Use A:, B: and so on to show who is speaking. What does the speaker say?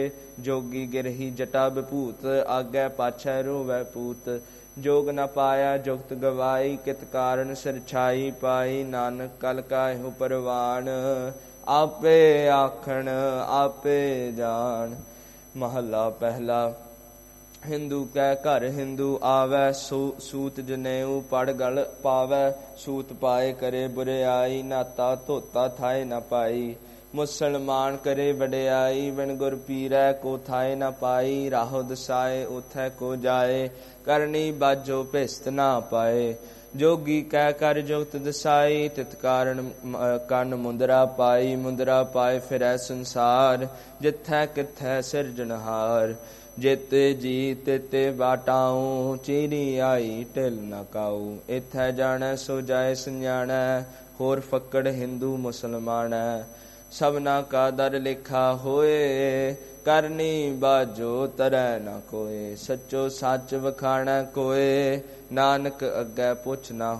A: जोगी गिरही जटा विभूत, आगे पाछै रोवै पूत। जोग न पाया जुगत गवाई, कित कारण सिर छाई पाई। नानक कल काहु परवान, आपे आखण आपे जान। महला पहला। हिंदू कै घर हिंदू आवै, सूत जनेऊ पड़ गल पावै। सूत पाए करे बुरियाई, नाता धोता थाए न पाई। मुसलमान करे वडियाई, बिन गुर पीरै को थाए न पाई। राहो दसाए उथै को जाए, करनी बाजो भिस्त ना पाए। जोगी कै कर जुगत दसाई, तित कारण कन मुंदरा पाई। मुंदरा पाए फिरै संसार, जिथै किथै सिरजनहार। जेते जी तेते बाटाऊं, चीरी आई ढिल न काऊ। इथै जाणै सो जाए संजाणै, होर फक्कड़ हिंदू मुसलमानै। सबना का दर लिखा होए, करनी बाजो तरै न कोय। सच्चो सच वखाणै कोय, नानक अग्गै पुछ ना